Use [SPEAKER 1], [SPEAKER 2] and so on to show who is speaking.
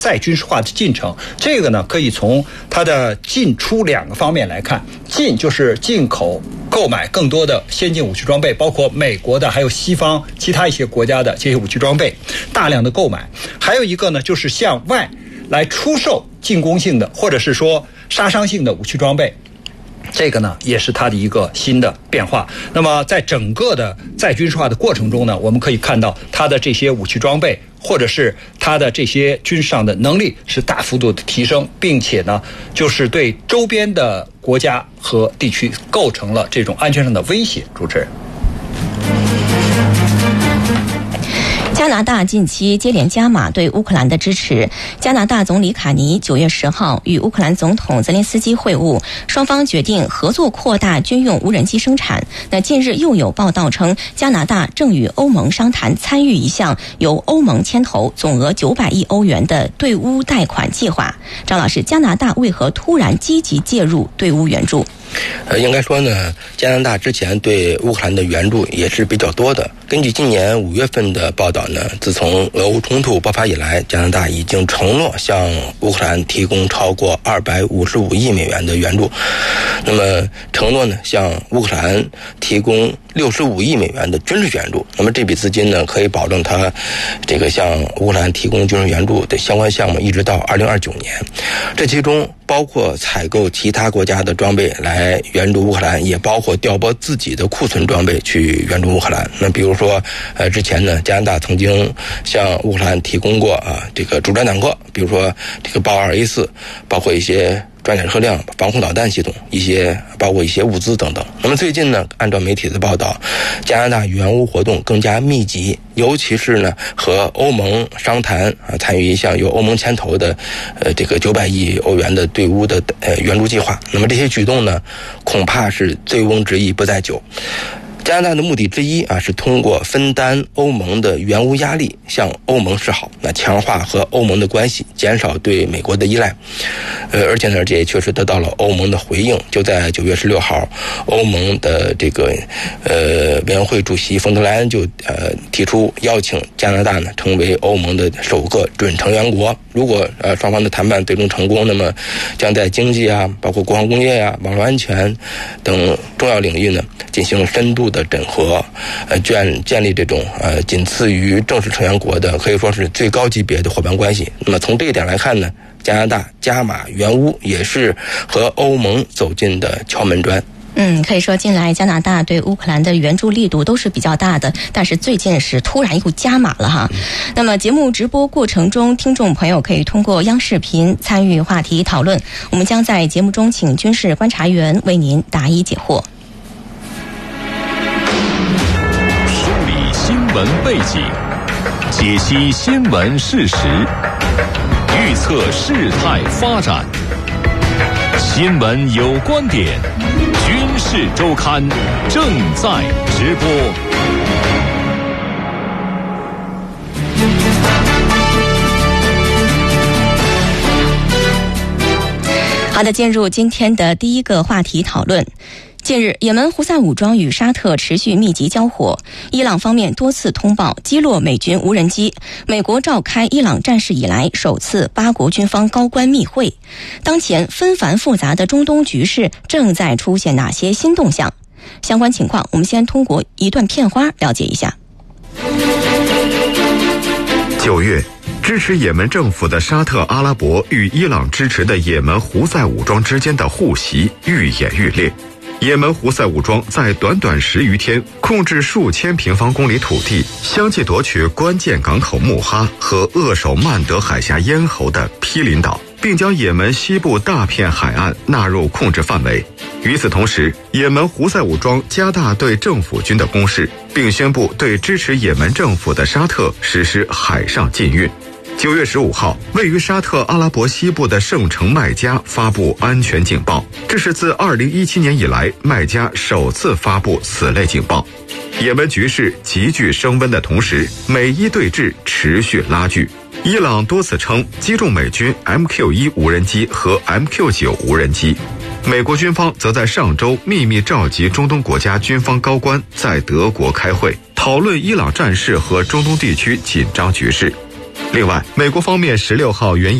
[SPEAKER 1] 再军事化的进程，这个呢可以从它的进出两个方面来看。进就是进口购买更多的先进武器装备，包括美国的还有西方其他一些国家的这些武器装备，大量的购买。还有一个呢就是向外来出售进攻性的或者是说杀伤性的武器装备，这个呢也是它的一个新的变化。那么在整个的再军事化的过程中呢，我们可以看到它的这些武器装备或者是它的这些军事上的能力是大幅度的提升，并且呢就是对周边的国家和地区构成了这种安全上的威胁。主持人，
[SPEAKER 2] 加拿大近期接连加码对乌克兰的支持。加拿大总理卡尼9月10号与乌克兰总统泽连斯基会晤，双方决定合作扩大军用无人机生产。那近日又有报道称，加拿大正与欧盟商谈参与一项由欧盟牵头、总额900亿欧元的对乌贷款计划。张老师，加拿大为何突然积极介入对乌援助？
[SPEAKER 3] 应该说呢，加拿大之前对乌克兰的援助也是比较多的。根据今年5月份的报道呢，自从俄乌冲突爆发以来，加拿大已经承诺向乌克兰提供超过255亿美元的援助。那么承诺呢，向乌克兰提供65亿美元的军事援助。那么这笔资金呢，可以保证它这个向乌克兰提供军事援助的相关项目一直到2029年。这其中包括采购其他国家的装备来援助乌克兰，也包括调拨自己的库存装备去援助乌克兰。那比如说之前呢，加拿大曾经向乌克兰提供过这个主战坦克，比如说这个豹2A4，包括一些装甲车辆、防空导弹系统，包括一些物资等等。那么最近呢，按照媒体的报道，加拿大援乌活动更加密集，尤其是呢和欧盟商谈参与一项由欧盟牵头的这个900亿欧元的对乌的援助计划。那么这些举动呢，恐怕是醉翁之意不在酒。加拿大的目的之一是通过分担欧盟的援乌压力，向欧盟示好，那强化和欧盟的关系，减少对美国的依赖。而且呢，这也确实得到了欧盟的回应。就在9月16号，欧盟的这个委员会主席冯德莱恩就提出邀请加拿大呢成为欧盟的首个准成员国。如果双方的谈判最终成功，那么将在经济包括国防工业网络安全等重要领域呢进行深度的整合，建立这种仅次于正式成员国的可以说是最高级别的伙伴关系。那么从这一点来看呢，加拿大加码援乌也是和欧盟走近的敲门砖。
[SPEAKER 2] 可以说近来加拿大对乌克兰的援助力度都是比较大的，但是最近是突然又加码了哈。那么节目直播过程中，听众朋友可以通过央视频参与话题讨论，我们将在节目中请军事观察员为您答疑解惑。
[SPEAKER 4] 梳理新闻背景，解析新闻事实，预测事态发展。新闻有观点，军事周刊正在直播。
[SPEAKER 2] 好的，进入今天的第一个话题讨论。近日，也门胡塞武装与沙特持续密集交火，伊朗方面多次通报击落美军无人机。美国召开伊朗战事以来首次8国军方高官密会。当前纷繁复杂的中东局势正在出现哪些新动向？相关情况，我们先通过一段片花了解一下。
[SPEAKER 5] 9月，支持也门政府的沙特阿拉伯与伊朗支持的也门胡塞武装之间的互袭愈演愈烈。也门胡塞武装在短短10余天控制数千平方公里土地，相继夺取关键港口穆哈和扼守曼德海峡咽喉的毗邻岛，并将也门西部大片海岸纳入控制范围。与此同时，也门胡塞武装加大对政府军的攻势，并宣布对支持也门政府的沙特实施海上禁运。9月15号，位于沙特阿拉伯西部的圣城麦加发布安全警报，这是自2017年以来麦加首次发布此类警报。也门局势急剧升温的同时，美伊对峙持续拉锯。伊朗多次称击中美军 MQ-1 无人机和 MQ-9 无人机。美国军方则在上周秘密召集中东国家军方高官在德国开会，讨论伊朗战事和中东地区紧张局势。 另外，美国方面16号援引